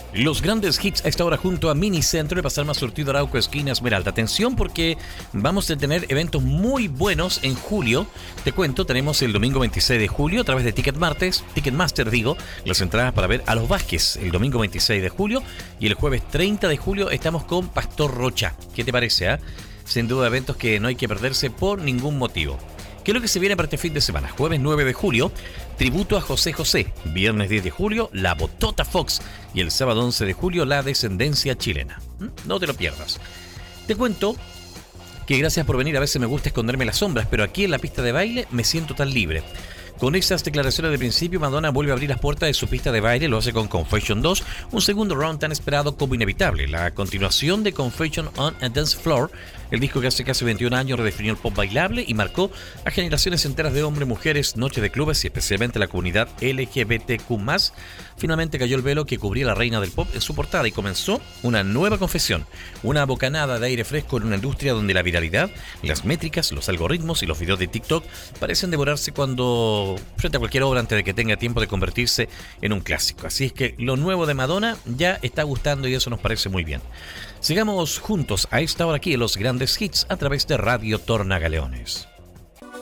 Los grandes hits a esta hora junto a Minicentro de Pasar Más Surtido, Arauco, esquina Esmeralda. Atención porque vamos a tener eventos muy buenos en julio. Te cuento, tenemos el domingo 26 de julio a través de Ticketmaster, las entradas para ver a los Vázquez el domingo 26 de julio y el jueves 30 de julio estamos con Pastor Rocha. ¿Qué te parece? Sin duda eventos que no hay que perderse por ningún motivo. ¿Qué es lo que se viene para este fin de semana? Jueves 9 de julio, tributo a José José. Viernes 10 de julio, La Botota Fox. Y el sábado 11 de julio, La Descendencia Chilena. No te lo pierdas. Te cuento que gracias por venir. A veces me gusta esconderme las sombras, pero aquí en la pista de baile me siento tan libre. Con esas declaraciones de principio, Madonna vuelve a abrir las puertas de su pista de baile, lo hace con Confession 2, un segundo round tan esperado como inevitable. La continuación de Confession on a Dance Floor, el disco que hace casi 21 años redefinió el pop bailable y marcó a generaciones enteras de hombres, mujeres, noches de clubes y especialmente la comunidad LGBTQ+. Finalmente cayó el velo que cubría la reina del pop en su portada y comenzó una nueva confesión, una bocanada de aire fresco en una industria donde la viralidad, las métricas, los algoritmos y los videos de TikTok parecen devorarse frente a cualquier obra antes de que tenga tiempo de convertirse en un clásico. Así es que lo nuevo de Madonna ya está gustando y eso nos parece muy bien. Sigamos juntos a esta hora aquí en los grandes hits a través de Radio Tornagaleones.